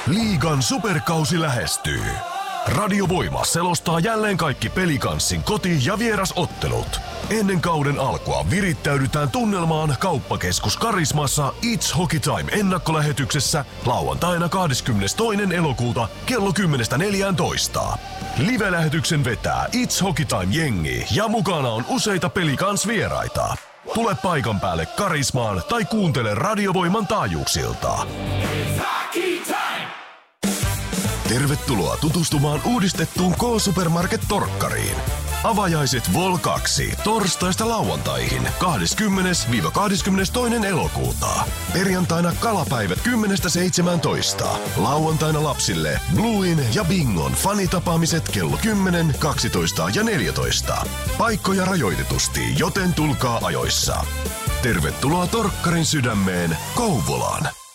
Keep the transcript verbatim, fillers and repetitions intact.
Liigan superkausi lähestyy. Radio Voima selostaa jälleen kaikki Pelikanssin koti- ja vierasottelut. Ennen kauden alkua virittäydytään tunnelmaan Kauppakeskus Karismassa It's Hockey Time ennakkolähetyksessä lauantaina kahdeskymmenestoinen elokuuta kello kymmenestä neljääntoista. Live-lähetyksen vetää It's Hockey Time -jengi ja mukana on useita Pelikans-vieraita. Tule paikan päälle Karismaan tai kuuntele Radio Voiman taajuuksilta. Tervetuloa tutustumaan uudistettuun K-Supermarket Torkkariin. Avajaiset Vol kaksi torstaista lauantaihin kahdeskymmenes kahdeskymmenestoinen elokuuta. Perjantaina kalapäivät kymmenestä seitsemääntoista. Lauantaina lapsille Bluin ja Bingon fanitapaamiset kello kymmenen, kaksitoista ja neljätoista. Paikkoja rajoitetusti, joten tulkaa ajoissa. Tervetuloa Torkkarin sydämeen Kouvolaan.